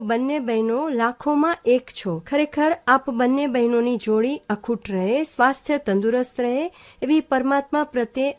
બંને બહેનો લાખોમાં એક છો. ખરેખર આપ બંને બહેનોની જોડી અખૂટ રહે, સ્વાસ્થ્ય તંદુરસ્ત રહે એવી પરમાત્મા પ્રત્યે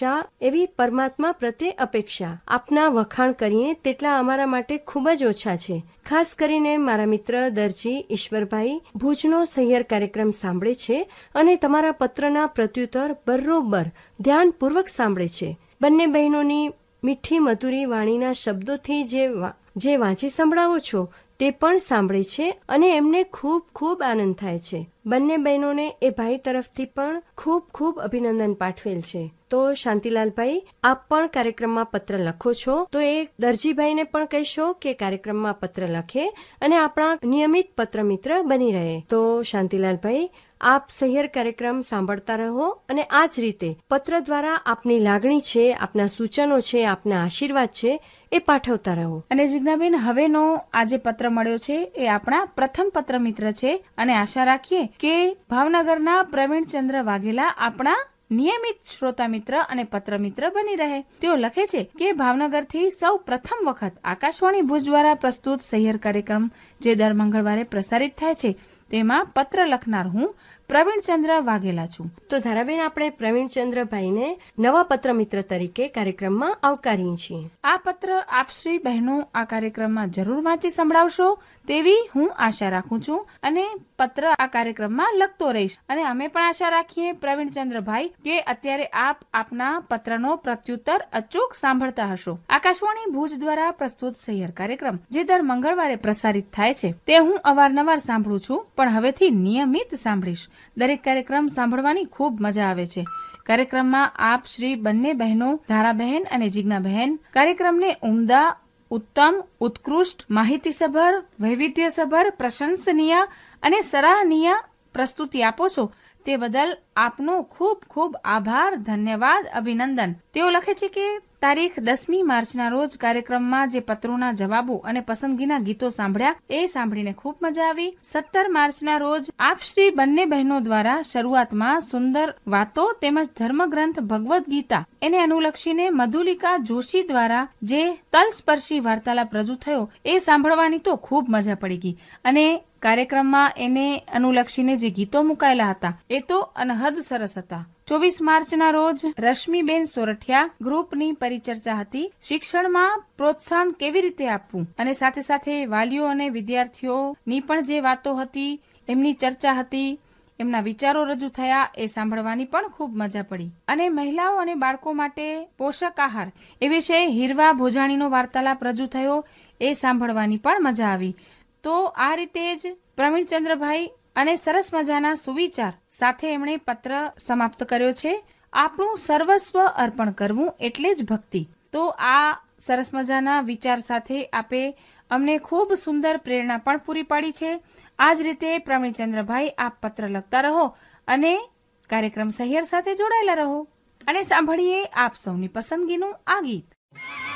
અપેક્ષા. આપના વખાણ કરીએ તેટલા અમારા માટે ખૂબ જ ઓછા છે. ખાસ કરીને મારા મિત્ર દરજી ઈશ્વરભાઈ ભુજનો સહિયર કાર્યક્રમ સાંભળે છે અને તમારા પત્રના પ્રત્યુત્તર બરોબર ધ્યાનપૂર્વક સાંભળે છે. બંને બહેનોની મીઠી મધુરી વાણીના શબ્દોથી જે વાંચી સંભળાવો છો તે પણ સાંભળે છે અને એમને ખૂબ ખૂબ આનંદ થાય છે. બંને બહેનોને એ ભાઈ તરફથી પણ ખૂબ ખૂબ અભિનંદન પાઠવેલ છે. તો શાંતિલાલભાઈ, આપ પણ કાર્યક્રમમાં પત્ર લખો છો તો એ દરજીભાઈને પણ કહેશો કે કાર્યક્રમમાં પત્ર લખે અને આપણા નિયમિત પત્ર મિત્ર બની રહે. તો શાંતિલાલભાઈ, આપ સહિયર કાર્યક્રમ સાંભળતા રહો અને આ જ રીતે પત્ર દ્વારા આપની લાગણી છે, આપના સૂચનો છે, આપના આશીર્વાદ છે એ પાઠવતા રહો. અને જિજ્ઞાબેન, હવેનો આ જે પત્ર મળ્યો છે એ આપણા પ્રથમ પત્ર મિત્ર છે અને આશા રાખીએ કે ભાવનગરના પ્રવીણચંદ્ર વાઘેલા આપણા નિયમિત શ્રોતા મિત્ર અને પત્ર મિત્ર બની રહે. તેઓ લખે છે કે ભાવનગરથી સૌ પ્રથમ વખત આકાશવાણી ભુજ દ્વારા પ્રસ્તુત સહિયર કાર્યક્રમ જે દર મંગળવારે પ્રસારિત થાય છે તેમાં પત્ર લખનાર હું પ્રવીણચંદ્ર વાઘેલા છું. તો ધારાબેન, આપણે પ્રવીણચંદ્રભાઈને નવા પત્ર મિત્ર તરીકે કાર્યક્રમમાં આવકારીએ છીએ. આ પત્ર આપ શ્રી બહેનો આ કાર્યક્રમમાં જરૂર વાંચી સંભળાવશો તેવી હું આશા રાખું છું અને પત્ર આ કાર્યક્રમમાં લખતો રહીશ. અને અમે પણ આશા રાખીએ પ્રવીણચંદ્રભાઈ કે અત્યારે આપ આપના પત્રનો પ્રત્યુત્તર અચૂક સાંભળતા હશો. આકાશવાણી ભુજ દ્વારા પ્રસ્તુત સહિયર કાર્યક્રમ જે દર મંગળવારે પ્રસારિત થાય છે તે હું અવારનવાર સાંભળું છું, પણ હવેથી નિયમિત સાંભળીશ. દરેક કાર્યક્રમ સાંભળવાની ખૂબ મજા આવે છે. કાર્યક્રમમાં આપ શ્રી બંને બહેનો ધારાબહેન અને જિજ્ઞાબહેન કાર્યક્રમને ઉમદા, ઉત્તમ, ઉત્કૃષ્ટ, માહિતીસભર, વૈવિધ્યસભર, પ્રશંસનીય અને સરાહનીય પ્રસ્તુતિ આપો છો તે બદલ આપનો ખૂબ ખૂબ આભાર, ધન્યવાદ, અભિનંદન. તેઓ લખે છે કે તારીખ 10મી માર્ચના રોજ કાર્યક્રમમાં જે પત્રોના જવાબો અને પસંદગીના ગીતો સાંભળ્યા એ સાંભળીને ખૂબ મજા આવી. 17 માર્ચના રોજ આપ શ્રી બંને બહેનો દ્વારા શરૂઆતમાં સુંદર વાતો તેમજ ધર્મગ્રંથ ભગવદ્ ગીતા એને અનુલક્ષીને મધુલિકા જોશી દ્વારા જે તલસ્પર્શી વાર્તાલાપ રજૂ થયો એ સાંભળવાની તો ખૂબ મજા પડી ગઈ. અને કાર્યક્રમમાં એને અનુલક્ષીને જે ગીતો મુકાયેલા હતા એ તો અનહદ સરસ હતા. 24 માર્ચના રોજ રશ્મિબેન સોરઠિયા ગ્રુપની પરિચર્ચા હતી. શિક્ષણમાં પ્રોત્સાહન કેવી રીતે આપવું અને સાથે સાથે વાલીઓ અને વિદ્યાર્થીઓની પણ જે વાતો હતી, એમની ચર્ચા હતી, એમના વિચારો રજૂ થયા એ સાંભળવાની પણ ખૂબ મજા પડી. અને મહિલાઓ અને બાળકો માટે પોષક આહાર એ વિશે હીરવા ભોજાણીનો વાર્તાલાપ રજૂ થયો એ સાંભળવાની પણ મજા આવી. તો આ રીતે જ પ્રવીણચંદ્રભાઈ અને સરસ મજાના સુવિચાર સાથે એમણે પત્ર સમાપ્ત કર્યો છે. આપણું સર્વસ્વ અર્પણ કરવું એટલે જ ભક્તિ. તો આ સરસ મજાના વિચાર સાથે આપે અમને ખૂબ સુંદર પ્રેરણા પણ પૂરી પાડી છે. આ જ રીતે પ્રવીણચંદ્રભાઈ આપ પત્ર લખતા રહો અને કાર્યક્રમ સહિયર સાથે જોડાયેલા રહો. અને સાંભળીએ આપ સૌની પસંદગીનું આ ગીત.